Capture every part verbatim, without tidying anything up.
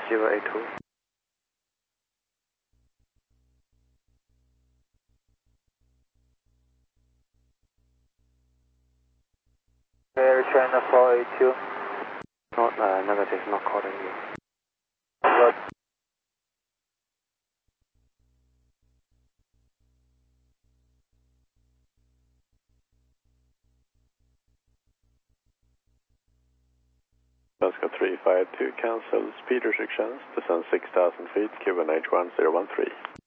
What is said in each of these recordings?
zero eight two. Air China four eight two. Not uh, negative, not calling you. Good. Alaska three five two, cancel speed restrictions, descend six thousand feet, Cuban H one zero one three.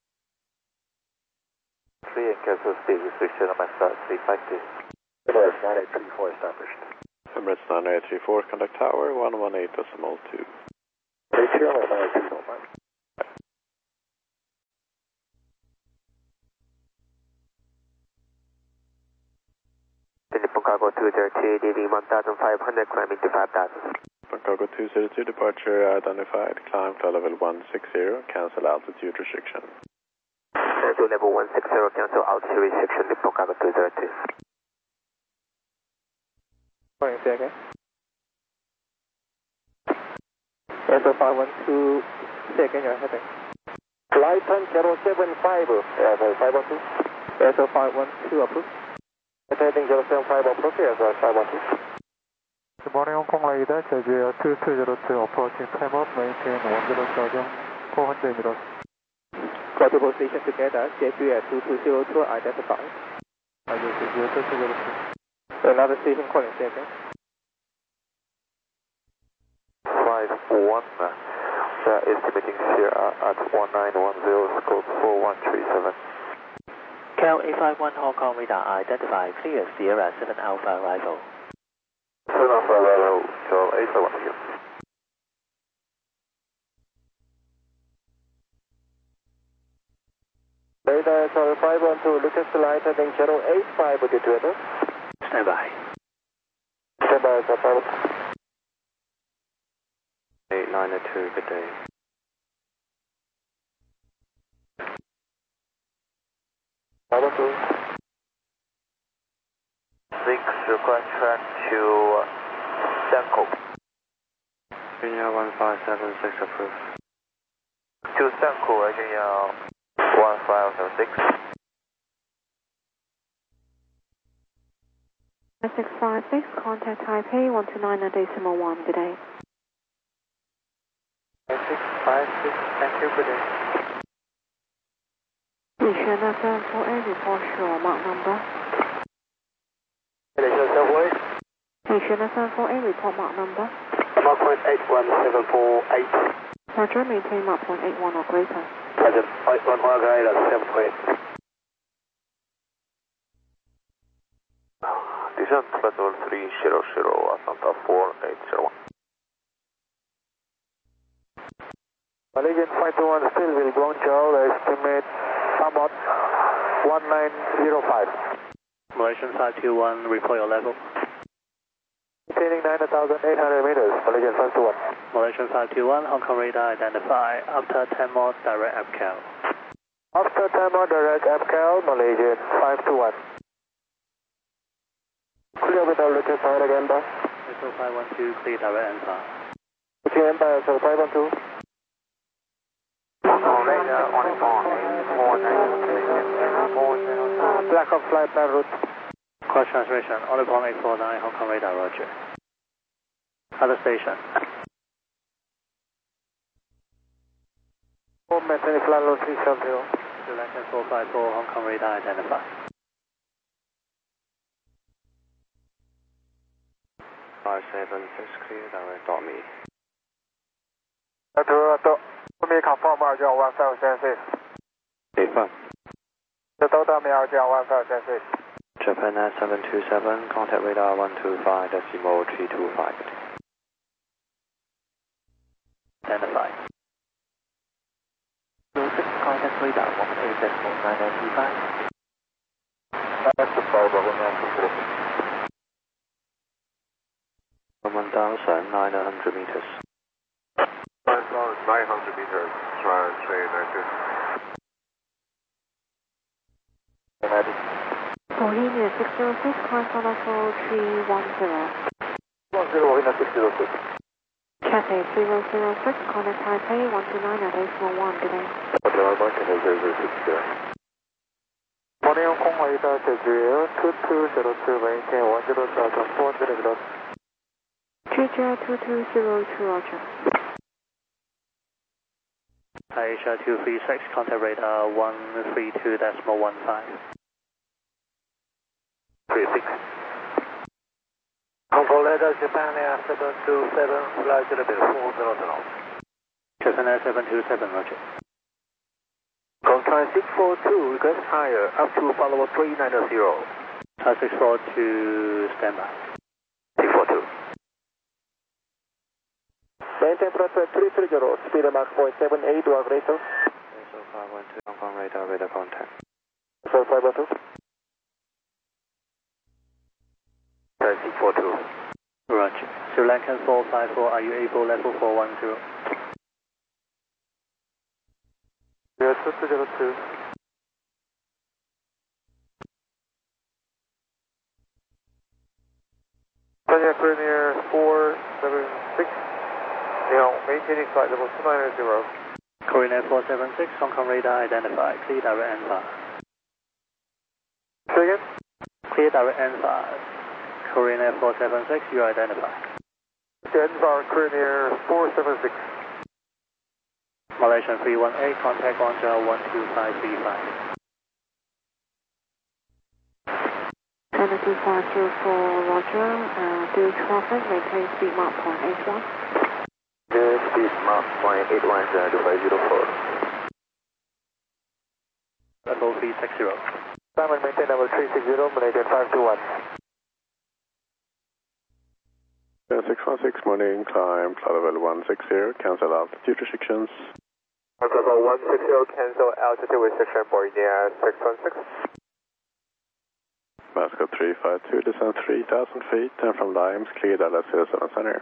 three and cancel speed restriction on my start three five two. Emirates nine eight three four established. Emirates nine eight three four, contact tower one one eight decimal two. Reach here, nine eight three four five. Nippon Cargo two zero two, leaving one thousand five hundred, climbing to five thousand. Cargo two zero two, departure identified, climb to level one six zero, cancel altitude restriction. To level one six zero, cancel altitude restriction, Nippon Cargo two zero two. Morning, say again. S O five one two, say again your heading. Flight time zero seven five, yeah, five one two. S O five one two, approved. Heading zero seven five, approved, yes, five one two. Good morning, Hong Kong radar, Jeju two two zero two, approaching time up, maintain one zero seven, four hundred meters. Got the position together, Jeju at two two zero two, identified. Roger, Jeju two two zero two. Another station calling, say again. five one, we are estimating Sierra at one nine one zero, scope four one three seven. Cal eight five one Hong Kong radar identified, clear Sierra seven Alpha arrival. seven Alpha arrival, Cal eight five one here. Radar Tower five one two, Lucas Light heading zero eight five with the weather. Stand by. Stand by, Alpha five one two. eight nine two, good day. five one two. Six, request track to Sanko. Virginia one five seven six approved. To Sanko, Virginia one five seven six. six five six, contact Taipei one two nine decimal one, good day. six five six, thank you, good day. 你选的三 four A report 是我 mark number。 这里是三 four A。 你选的三 four A report mark number。 Mark point eight one seven four eight. Roger, maintain mark point eight one or greater. Roger, eight one mark greater, seven four eight. Descent level three zero zero, Atlanta four eight zero one. Malaysian five two one still will Guangzhou, estimate Samot one nine zero five. Malaysian five two one, report your level. Maintaining nine thousand eight hundred meters, Malaysian five two one. Malaysian five two one, Hong Kong radar identified, after ten more direct A P C A L. After ten more direct A P C A L, Malaysian five two one. Clear with our Lucas side again, boss. S O five one two, clear direct Empire. Okay, Empire, S O five one two. Radar one four eight four nine Black Hawk flight plan route. Cross transmission, on point eight four nine, Hong Kong radar, roger. Other station. Maintain flight load three seven zero. Selection four five four, Hong Kong radar identified. five seven six, clear direct dot me. To, to, to me confirm Arjun one five seven six. Confirm. To total me Arjun one five seven six. Japan Air seven two seven, contact radar one two five decimal three two five. Identified. Contact radar one eight decimal nine nine two five. That's the Bravo one nine two four. one thousand nine hundred meters. one thousand nine hundred meters, try three nine two. Bohemia six zero six, climb for level three one zero. one zero, Bohemia six zero six. Cathay zero zero six, contact Taipei one two nine at decimal one. Good day. Morning Hong Kong radar 제주에요. two two zero two, maintain one zero thousand four hundred meters. three zero two two zero two, Roger. Asia two three six, contact radar one three two decimal one five. three six. Hong Kong radar Japan Air seven two seven, flight level four zero zero. Japan Air seven two seven, Roger. Contact six four two, request higher, up to follow three nine zero. Thai six four two, standby. six four two. Maintain temperature three three zero, speed Mach point seven eight, or greater. A S O five one two, Hong Kong radar, radar contact. So five one two. six four two. Roger. Sri Lankan four five four, are you able level four one zero? Yeah, two two zero two. Tanya Premier four seven six, now maintaining flight level two nine zero. Korean Air four seven six, Hong Kong radar identified, clear direct and fast. Say again? Clear direct and fast. Korean Air four seven six, you are identified. Denver, Korean Air four seven six. Malaysian three one eight, contact Guangzhou one two five three five. China two five zero four, Roger. Uh, do traffic, maintain speed Mach point eight one. The speed Mach point eight one, zero five zero four. Level three six zero. Simon, maintain level three six zero, Malaysia five two one. six one six, morning, climb, flight level one six zero, cancel altitude restrictions. Level one six zero, cancel altitude restriction for India six one six. Mascot three five two, descend three thousand feet, and from Limes, clear Dallas zero seven center.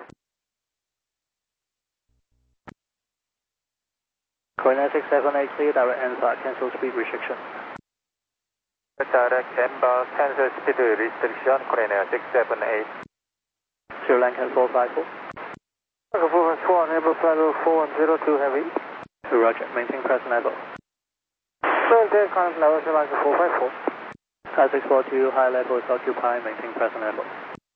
Korean Air six seven eight, clear direct and fast, cancel speed restriction. Direct Ember, cancel speed restriction, Korean Air six seven eight. Sri Lankan four five four. four five four, enable flight level four one zero two heavy. Roger, maintain present level. Maintain current level, Sri Lanka four five four. Thai six four two, high level is occupied, maintain present level.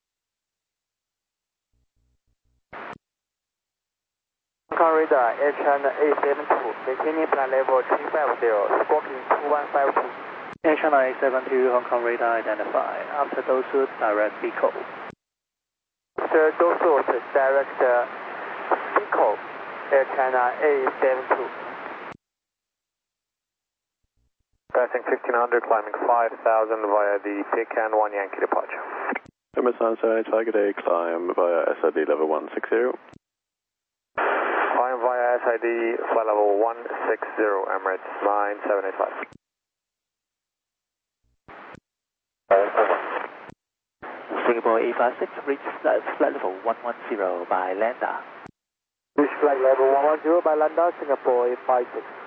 Hong Kong radar, Air China A seven two, maintaining flight level three five zero, squawking two one five two. Air China A seven two, Hong Kong radar identified. After those two, direct Pico. After those two, direct Pico, Air China A seven two. Passing fifteen hundred, climbing five thousand via the Pecan one Yankee departure. Emerson Side, target A, climb via S I D level one six zero. Climb via S I D, flight level one six zero, Emirates nine seven eight five. Singapore eight five six, reach flight, flight level one one zero by Landa. Reach flight level one one zero by Landa, Singapore eight five six.